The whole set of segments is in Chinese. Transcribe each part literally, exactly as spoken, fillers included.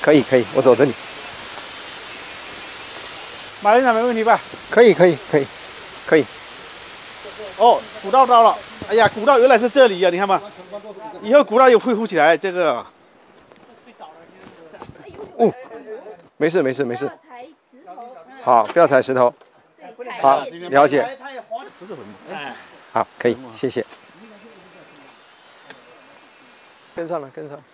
可以可以，我走这里。 马院长没问题吧？ 可以可以可以可以。 哦，古道到了。哎呀，古道原来是这里啊，你看嘛。以后古道又恢复起来，这个。 哦，没事没事没事。好，不要踩石头。好，了解。好，可以，谢谢。跟上了，跟上了。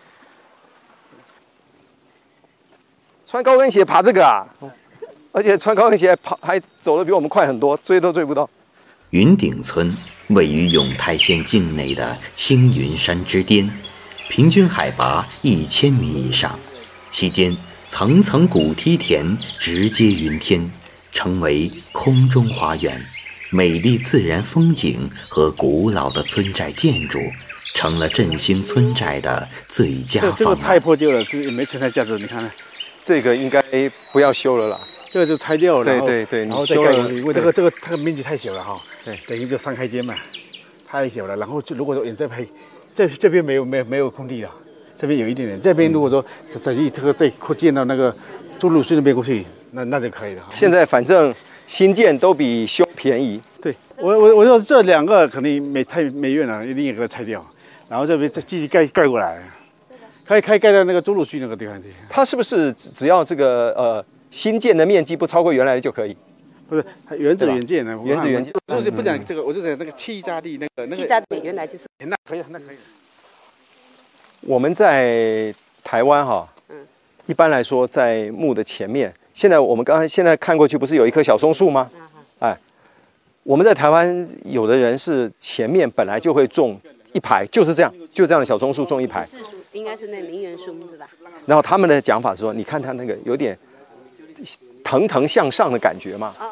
穿高跟鞋爬这个啊，而且穿高跟鞋跑还走得比我们快很多，追都追不到。 云顶村位于永泰县境内的青云山之巅，平均海拔一千米以上，期间层层古梯田直接云天，成为空中花园。美丽自然风景和古老的村寨建筑，成了振兴村寨的最佳方案。 这个太破旧了，是没存在价值。你看看， 这个应该不要修了啦。 这个就拆掉了， 对对对， 然后再盖。因为这个这个它的面积太小了哈， 对， 等于就三开间嘛，太小了。然后就如果说远再拍，这这边没有没有没有空地了，这边有一点点。这边如果说再这个再扩建到那个中路隧那边过去，那那就可以了。 现在反正新建都比修便宜。 对我我我说这两个肯定没太没院了，一定也给它拆掉，然后这边再继续盖盖过来，可以可以盖到那个中路隧那个地方去。 它是不是只要这个呃？新建的面积不超过原来的就可以， 不是原址原建的， 原址原建。 我就不讲这个，我就讲那个气炸地那个那个。 气炸地原来就是。 那可以，那可以。 我们在台湾哈，嗯，一般来说在墓的前面，现在我们刚才现在看过去，不是有一棵小松树吗？哎，我们在台湾有的人是前面本来就会种一排，就是这样，就这样的小松树种一排。 应该是那名媛树木是吧？ 然后他们的讲法是说，你看它那个有点。腾腾向上的感觉嘛。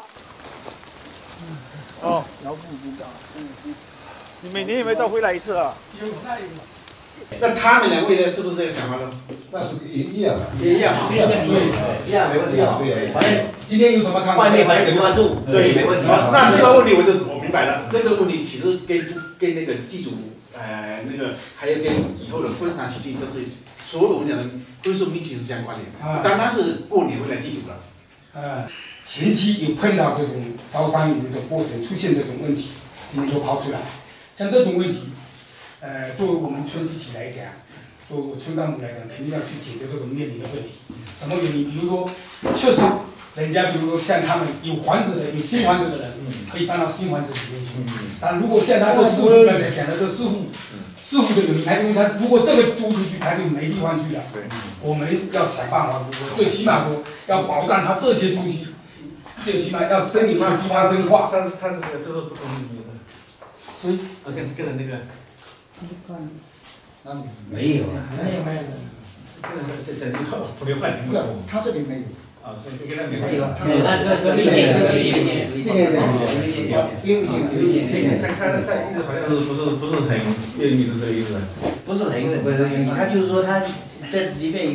哦，劳苦不告。嗯，你每年有没有到回来一次啊？有，那有。那他们两位呢，是不是这个想法呢？ 那是一样的， 也一样， 一样，对， 一样没问题啊。 对， 反正今天有什么看法？ 外面反正有地方住，对，没问题。 那这个问题我就我明白了。这个问题其实跟跟那个祭祖，呃，那个还有跟以后的婚丧喜庆都是所有我们讲的婚俗民情是相关联的。当然是过年回来祭祖了。 呃，前期有碰到这种招商引资的过程出现这种问题，今天都抛出来。像这种问题，呃，作为我们村集体来讲，作为村干部来讲，肯定要去解决这个面临的问题。什么原因？比如说，确实人家比如说像他们有房子的、有新房子的人，可以搬到新房子里面去。但如果像他这个四户刚才讲的这四户，四户的人，他因为他如果这个租出去，他就没地方去了。我们要想办法，最起码说要保障他这些东西，最起码要生有一个地方生化。 但是他是这个收入不同意思， 所以跟跟着那个， 没有啊， 没有没有。 跟着这这这你看我没换题了， 他这里没有。 啊，这跟他没没有， 换。 没有，那那理解可以理解，理解， 这个理解， 理解，理解。 他他他意思好像是不是不是很愿意是这个意思？ 不是很不是很愿意，他就是说他这里面。